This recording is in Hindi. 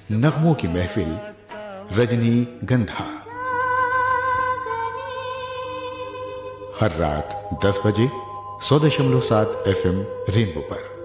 नगमों की महफिल रजनी गंधा हर रात 10 बजे 100.7 FM रेनबो पर।